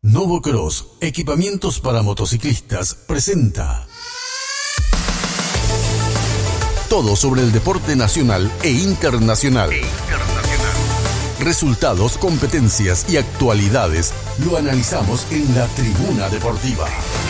Novocross, equipamientos para motociclistas, presenta todo sobre el deporte nacional e internacional. Resultados, competencias y actualidades lo analizamos en la Tribuna Deportiva.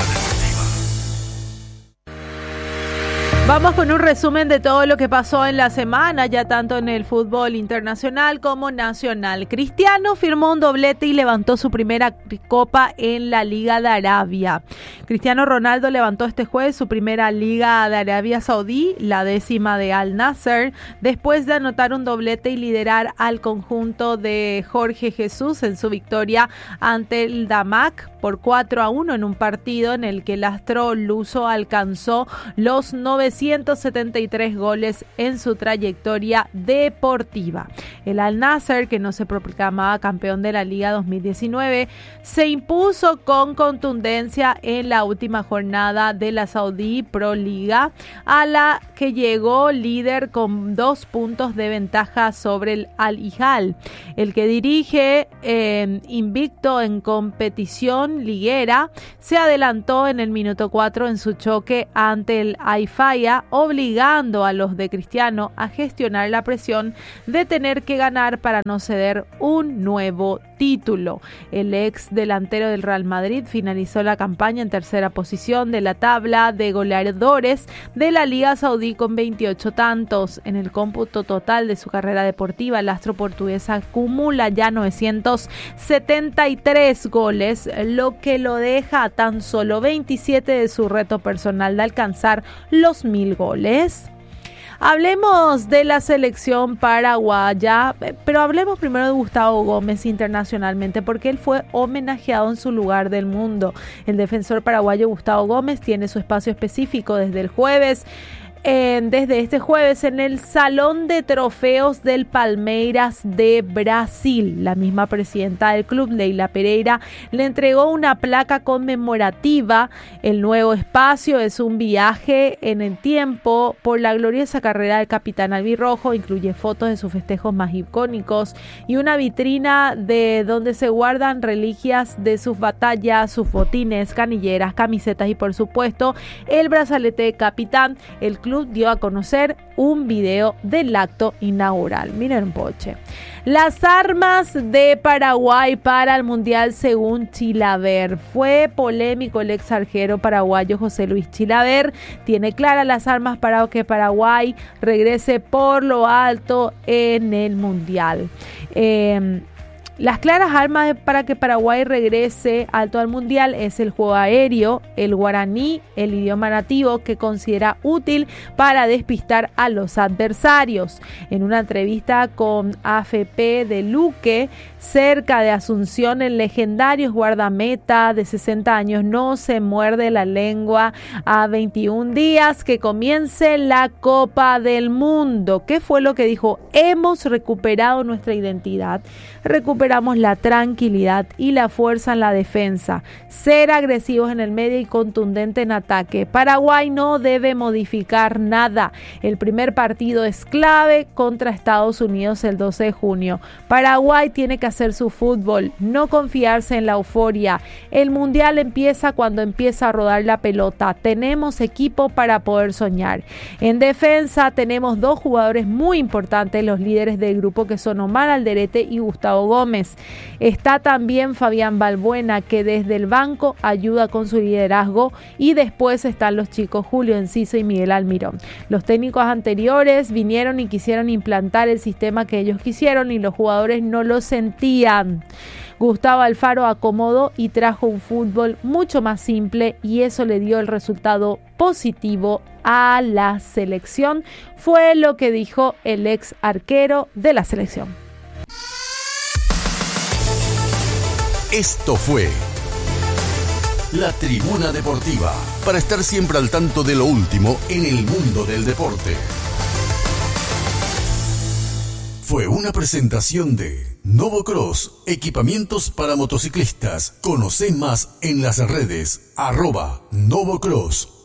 Vamos con un resumen de todo lo que pasó en la semana, ya tanto en el fútbol internacional como nacional. Cristiano firmó un doblete y levantó su primera copa en la Liga de Arabia. Cristiano Ronaldo levantó este jueves su primera Liga de Arabia Saudí, la 10ª de Al Nassr, después de anotar un doblete y liderar al conjunto de Jorge Jesús en su victoria ante el Damac por 4-1 en un partido en el que el astro luso alcanzó los 973 goles en su trayectoria deportiva. El Al Nassr, que no se proclamaba campeón de la Liga 2019, se impuso con contundencia en la última jornada de la Saudi Pro Liga, a la que llegó líder con 2 puntos de ventaja sobre el Al Hilal, el que dirige invicto en competición liguera. Se adelantó en el minuto 4 en su choque ante el Haifaya, obligando a los de Cristiano a gestionar la presión de tener que ganar para no ceder un nuevo título. El ex delantero del Real Madrid finalizó la campaña en tercera posición de la tabla de goleadores de la Liga Saudí con 28 tantos. En el cómputo total de su carrera deportiva, el astro portugués acumula ya 973 goles, lo que lo deja a tan solo 27 de su reto personal de alcanzar los 1000 goles. Hablemos de la selección paraguaya, pero hablemos primero de Gustavo Gómez internacionalmente, porque él fue homenajeado en su lugar del mundo. El defensor paraguayo Gustavo Gómez tiene su espacio específico desde este jueves en el Salón de Trofeos del Palmeiras de Brasil. La misma presidenta del club, Leila Pereira, le entregó una placa conmemorativa. El nuevo espacio es un viaje en el tiempo por la gloriosa carrera del capitán albirrojo. Incluye fotos de sus festejos más icónicos y una vitrina de donde se guardan reliquias de sus batallas, sus botines, canilleras, camisetas y, por supuesto, el brazalete de capitán. El club dio a conocer un video del acto inaugural. Miren, poche. Las armas de Paraguay para el Mundial según Chilaver. Fue polémico el ex arquero paraguayo José Luis Chilaver. Tiene claras las armas para que Paraguay regrese por lo alto en el Mundial. Las claras armas para que Paraguay regrese alto al Mundial es el juego aéreo, el guaraní, el idioma nativo que considera útil para despistar a los adversarios. En una entrevista con AFP de Luque, cerca de Asunción, el legendario guardameta de 60 años no se muerde la lengua a 21 días que comience la Copa del Mundo. ¿Qué fue lo que dijo? Hemos recuperado nuestra identidad, recuperamos la tranquilidad y la fuerza en la defensa, ser agresivos en el medio y contundente en ataque. Paraguay no debe modificar nada. El primer partido es clave contra Estados Unidos el 12 de junio. Paraguay tiene que hacer su fútbol, no confiarse en la euforia. El Mundial empieza cuando empieza a rodar la pelota. Tenemos equipo para poder soñar. En defensa tenemos 2 jugadores muy importantes, los líderes del grupo, que son Omar Alderete y Gustavo Gómez. Está también Fabián Balbuena, que desde el banco ayuda con su liderazgo, y después están los chicos Julio Enciso y Miguel Almirón. Los técnicos anteriores vinieron y quisieron implantar el sistema que ellos quisieron y los jugadores no lo sentían. Gustavo Alfaro acomodó y trajo un fútbol mucho más simple y eso le dio el resultado positivo a la selección. Fue lo que dijo el ex arquero de la selección. Esto fue la Tribuna Deportiva, para estar siempre al tanto de lo último en el mundo del deporte. Fue una presentación de Novocross, equipamientos para motociclistas. Conoce más en las redes @Novocross.